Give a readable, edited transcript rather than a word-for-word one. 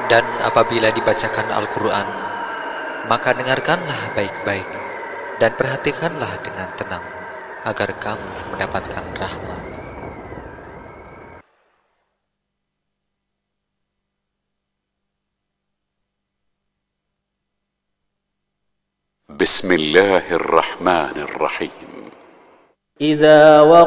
Dan apabila dibacakan Al-Quran, maka dengarkanlah baik-baik dan perhatikanlah dengan tenang, agar kamu mendapatkan rahmat. Bismillahirrahmanirrahim. إذا